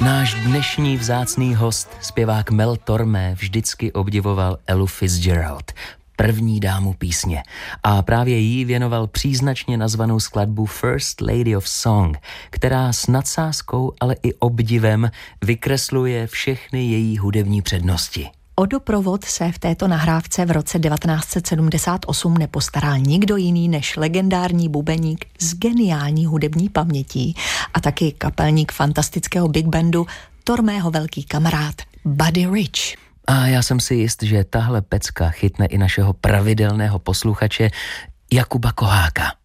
Náš dnešní vzácný host, zpěvák Mel Tormé, vždycky obdivoval Ellu Fitzgerald, první dámu písně. A právě jí věnoval příznačně nazvanou skladbu First Lady of Song, která s nadsázkou, ale i obdivem vykresluje všechny její hudební přednosti. O doprovod se v této nahrávce v roce 1978 nepostaral nikdo jiný než legendární bubeník s geniální hudební pamětí a taky kapelník fantastického big bandu, Tormého velký kamarád Buddy Rich. A já jsem si jist, že tahle pecka chytne i našeho pravidelného posluchače Jakuba Koháka.